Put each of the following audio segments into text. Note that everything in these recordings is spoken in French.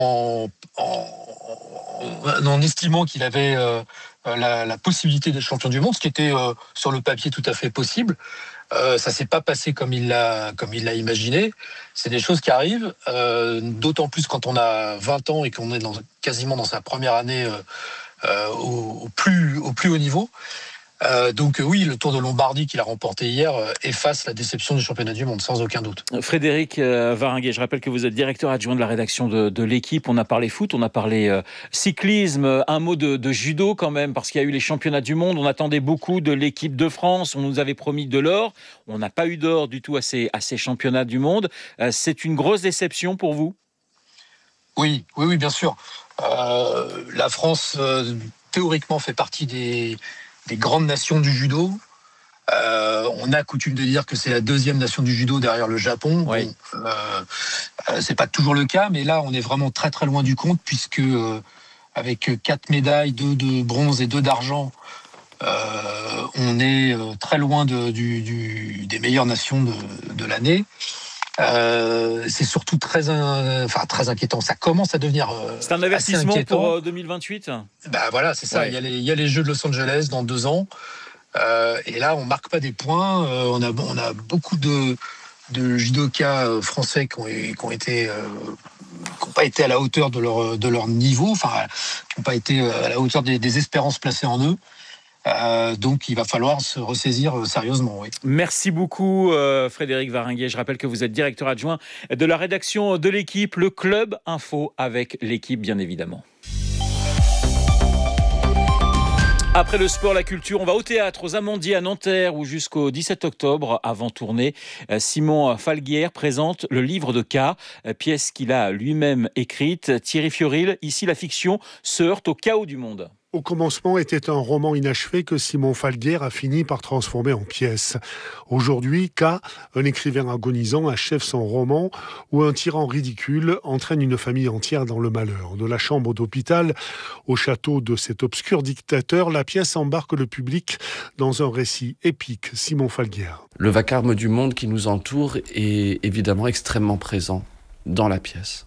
en estimant qu'il avait la possibilité d'être champion du monde, ce qui était sur le papier tout à fait possible. Ça s'est pas passé comme il l'a imaginé. C'est des choses qui arrivent, d'autant plus quand on a 20 ans et qu'on est quasiment dans sa première année au plus haut niveau. Donc oui, le Tour de Lombardie qu'il a remporté hier efface la déception du championnat du monde, sans aucun doute. Frédéric Varinguet, je rappelle que vous êtes directeur adjoint de la rédaction de l'équipe. On a parlé foot, on a parlé cyclisme, un mot de judo quand même, parce qu'il y a eu les championnats du monde. On attendait beaucoup de l'équipe de France, on nous avait promis de l'or. On n'a pas eu d'or du tout à ces championnats du monde. C'est une grosse déception pour vous ? Oui, bien sûr. La France, théoriquement, fait partie des grandes nations du judo. On a coutume de dire que c'est la deuxième nation du judo derrière le Japon. Oui. Bon, c'est pas toujours le cas, mais là, on est vraiment très très loin du compte, puisque avec 4 médailles, 2 de bronze et 2 d'argent, on est très loin des meilleures nations de l'année. C'est surtout très inquiétant. Ça commence à devenir c'est un avertissement pour 2028. Voilà, c'est ça. Ouais. Il y a les Jeux de Los Angeles dans 2 ans. Et là, on marque pas des points. On a beaucoup de judokas français qui ont pas été à la hauteur de leur niveau, qui n'ont pas été à la hauteur des espérances placées en eux. Donc, il va falloir se ressaisir sérieusement. Oui. Merci beaucoup Frédéric Varinguet. Je rappelle que vous êtes directeur adjoint de la rédaction de l'équipe, le Club Info avec l'équipe bien évidemment. Après le sport, la culture, on va au théâtre, aux Amandiers à Nanterre où jusqu'au 17 octobre, avant tournée, Simon Falguière présente le livre de cas, pièce qu'il a lui-même écrite. Thierry Fiorilles, ici la fiction se heurte au chaos du monde. Au commencement était un roman inachevé que Simon Falguière a fini par transformer en pièce. Aujourd'hui, K, un écrivain agonisant, achève son roman où un tyran ridicule entraîne une famille entière dans le malheur. De la chambre d'hôpital au château de cet obscur dictateur, la pièce embarque le public dans un récit épique. Simon Falguière. Le vacarme du monde qui nous entoure est évidemment extrêmement présent dans la pièce.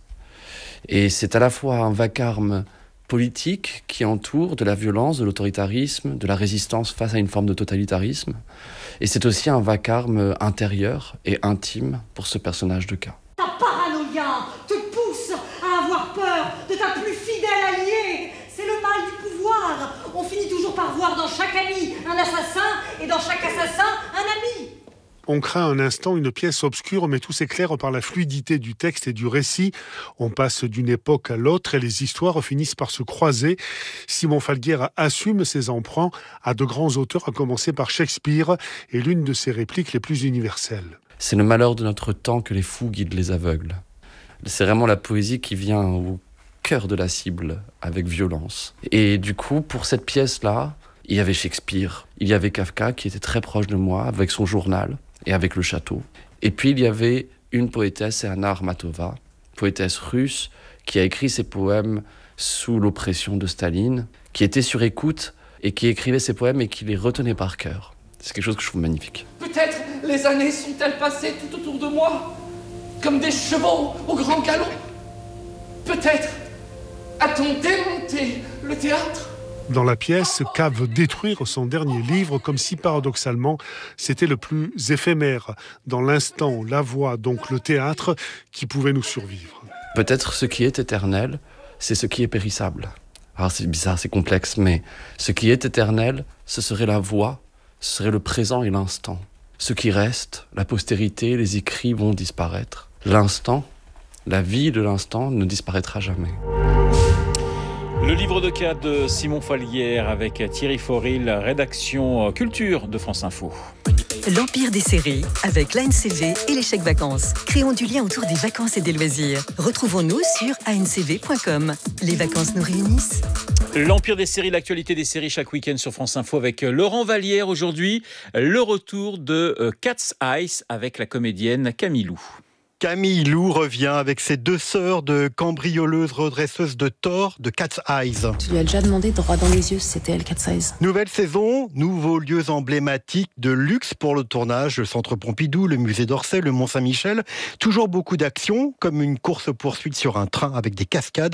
Et c'est à la fois un vacarme politique qui entoure de la violence, de l'autoritarisme, de la résistance face à une forme de totalitarisme. Et c'est aussi un vacarme intérieur et intime pour ce personnage de K. Ta paranoïa te pousse à avoir peur de ta plus fidèle alliée. C'est le mal du pouvoir. On finit toujours par voir dans chaque ami un assassin et dans chaque assassin un ami. On craint un instant une pièce obscure, mais tout s'éclaire par la fluidité du texte et du récit. On passe d'une époque à l'autre et les histoires finissent par se croiser. Simon Falguière assume ses emprunts à de grands auteurs, à commencer par Shakespeare, et l'une de ses répliques les plus universelles. C'est le malheur de notre temps que les fous guident les aveugles. C'est vraiment la poésie qui vient au cœur de la cible, avec violence. Et du coup, pour cette pièce-là, il y avait Shakespeare, il y avait Kafka qui était très proche de moi, avec son journal et avec le château. Et puis il y avait une poétesse, Anna Armatova, poétesse russe, qui a écrit ses poèmes sous l'oppression de Staline, qui était sur écoute et qui écrivait ses poèmes et qui les retenait par cœur. C'est quelque chose que je trouve magnifique. Peut-être les années sont-elles passées tout autour de moi, comme des chevaux au grand galop. Peut-être a-t-on démonté le théâtre. Dans la pièce, K veut détruire son dernier livre, comme si paradoxalement c'était le plus éphémère, dans l'instant, la voix, donc le théâtre, qui pouvait nous survivre. Peut-être ce qui est éternel, c'est ce qui est périssable. Alors c'est bizarre, c'est complexe, mais ce qui est éternel, ce serait la voix, ce serait le présent et l'instant. Ce qui reste, la postérité, les écrits vont disparaître. L'instant, la vie de l'instant ne disparaîtra jamais. Le livre de cas de Simon Falguière avec Thierry Fiorilles, rédaction culture de France Info. L'empire des séries avec l'ANCV et les chèques vacances. Créons du lien autour des vacances et des loisirs. Retrouvons-nous sur ancv.com. Les vacances nous réunissent. L'empire des séries, l'actualité des séries chaque week-end sur France Info avec Laurent Vallière. Aujourd'hui, le retour de Cat's Eyes avec la comédienne Camille Lou. Camille Lou revient avec ses 2 sœurs de cambrioleuses redresseuses de tort de Cat's Eyes. Tu lui as déjà demandé droit dans les yeux si c'était elle Cat's Eyes. Nouvelle saison, nouveaux lieux emblématiques de luxe pour le tournage, le Centre Pompidou, le Musée d'Orsay, le Mont-Saint-Michel. Toujours beaucoup d'action, comme une course-poursuite sur un train avec des cascades.